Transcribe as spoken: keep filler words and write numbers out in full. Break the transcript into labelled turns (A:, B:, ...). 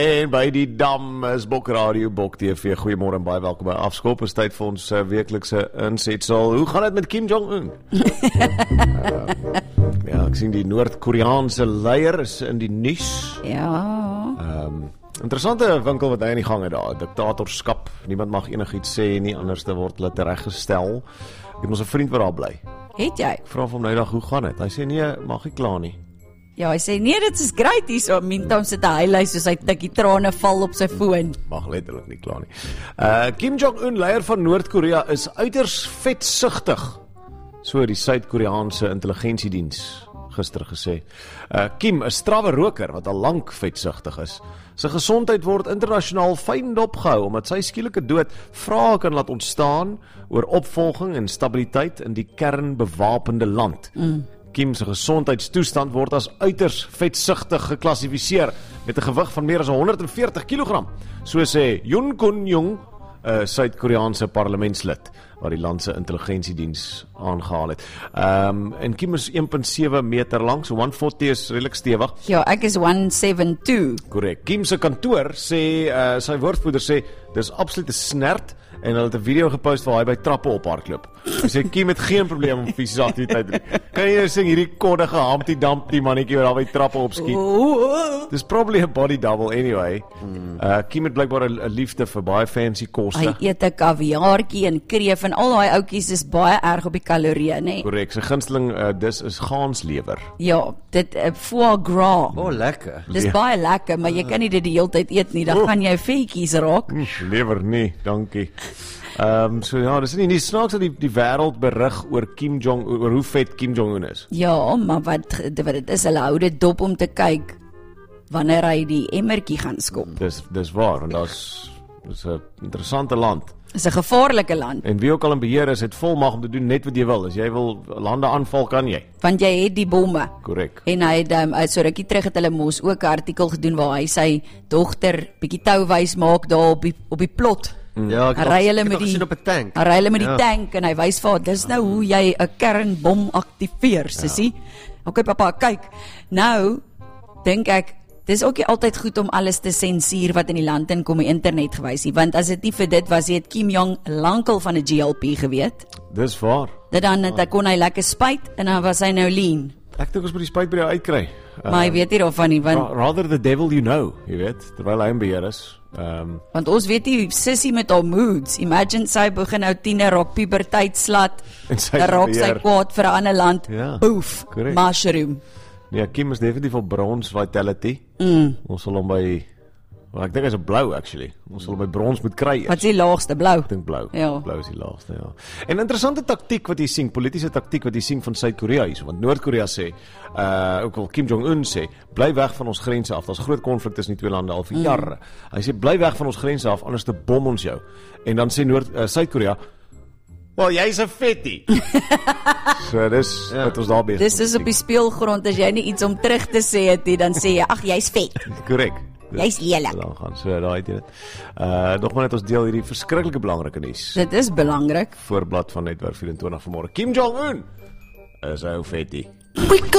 A: En by die dam is Bok Radio, Bok T V. Goeiemôre en baie welkom by Afskop. Is tyd vir ons uh, weeklikse insetsel. Hoe gaan dit met Kim Jong-un? uh, ja, ek sien die Noord-Koreaanse leier is in die nuus.
B: Ja.
A: Um, interessante winkel wat hy in die gang het daar. Diktatorskap. Niemand mag enigiets sê nie, anders te word hulle tereggestel. Ek het ons 'n vriend wat daar bly.
B: Het jy?
A: Ek vra hom nou dag, hoe gaan dit? Hy sê nee, mag nie kla nie.
B: Ja, hy sê nee, dit is great hier so. Mintam sit hy hy soos hy tikkie trane val op sy foon.
A: Mag letterlik nie klaar nie. Uh Kim Jong-un, leier van Noord-Korea, is uiters vetsugtig. So die Suid-Koreaanse intelligensiediens gister gesê. Uh Kim, 'n strawwe roker wat al lank vetsugtig is. Sy gesondheid word internasionaal fyn dopgehou omdat sy skielike dood vrae kan laat ontstaan oor opvolging en stabiliteit in die kernbewapende land. Mm. Kim se gesondheidstoestand word as uiters vetsugtig geklassifiseer met 'n gewig van meer as honderd veertig kilogram, so sê Yoon Kun-jong, 'n Suid-Koreaanse parlementslid wat die land se intelligensiediens aangehaal het. Ehm um, en Kim is een komma sewe meter lank, so one forty is redelik stewig.
B: Ja, ek is one seventy-two.
A: Korrek. Kim se kantoor sê uh, sy woordvoerder sê dis absoluut 'n snert. En hulle het 'n video gepost waar hy by trappe ophardloop. Hy sê Kim het geen probleem om fisiese aktiwiteit te doen. Kan jy nou sien hierdie koddige Humpty Dumpty mannetjie wat daar by trappe opskiet? Dis probably a body double anyway. Hmm. Uh, Kim het blykbaar 'n liefde vir baie fancy kosse.
B: Hy eet 'n kaviaartjie en kreef en al daai oudjies is baie erg op die kalorieë, nê?
A: Korrek, sy gunsteling uh, dis is gaanslewer.
B: Ja, dit uh, foie gras.
C: O, oh, lekker.
B: Dis ja. baie lekker, maar jy kan nie dit die hele tyd eet nie, dan oh. gaan jy vetjies raak.
A: Lewer nie, dankie. Ehm um, so ja, dis nie nie snaaks dat die die wêreld berig oor Kim Jong oor hoe vet Kim Jong-un is.
B: Ja, maar wat wat dit is, hulle hou dit dop om te kyk wanneer hy die emmertjie gaan skop.
A: Dis dis waar, want daar's dis 'n interessante land.
B: Dis 'n gevaarlike land.
A: En wie ook al in beheer is, het volmag om te doen net wat jy wil. As jy wil lande aanval, kan jy.
B: Want jy het die bomme.
A: Korrek.
B: En hy het um, so rukkie terug het hulle mos ook 'n artikel gedoen waar hy sy dogter bietjie touwys maak daar op die op die plot.
C: Ja, ek
B: ry hulle met die
C: op 'n tank.
B: Ry hulle met
C: ja.
B: die tank en hy wys vir haar, dis nou hoe jy 'n kernbom aktiveer, sussie. Ja. Okay pappa, kyk. Nou dink ek dis ook nie altyd goed om alles te sensuur wat in die land inkom die internet gewys nie, want as dit nie vir dit was, het Kim Jong lankal van 'n G L P geweet.
A: Dis waar.
B: Dat dan net kon hy lekker spuit en dan was hy nou lean.
A: Ek dink ons moet die spuit by jou uitkry.
B: Maar hy weet nie daarvan nie, want
A: ra rather the devil you know, jy weet, terwyl hy in beheer is. Um,
B: want ons weet nie, sissie met haar moods. Imagine sy begin nou tiener raak, puberteit slat, dan raak sy kwaad vir 'n ander land.
A: Ja,
B: Boef,
A: correct.
B: Mushroom.
A: Ja, Kim is definitief op brons vitality.
B: Mm.
A: Ons sal hom by, well, ek dink hy's op blou actually. Ons sal hom by brons moet kry.
B: Wat is die laagste? Blou?
A: Ek dink blou.
B: Ja.
A: Blou is die laagste, ja. En interessante taktiek wat jy sien, politieke taktiek wat jy sien van Suid-Korea hier, want Noord-Korea sê, uh ook al Kim Jong-un sê, bly weg van ons grense af. Daar's groot konflik tussen die twee lande al vir mm. jare. Hy sê bly weg van ons grense af, anders te bom ons jou. En dan sê Noord uh, Suid-Korea, wel, jy's 'n vettie. So dis ja. wat ons daar besig.
B: Dis is op die speelgrond, as jy nie iets om terug te sê het nie, dan sê jy, ag, jy's vet.
A: Korrek.
B: Jy's lelik.
A: Dan gaan so daai het jy dit. Uh nog maar net ons deel hierdie verskriklike belangrike nuus.
B: Dit is belangrik.
A: Voorblad van Netwerk vyf-en-twintig vanmôre. Kim Jong-un is 'n ou vettie.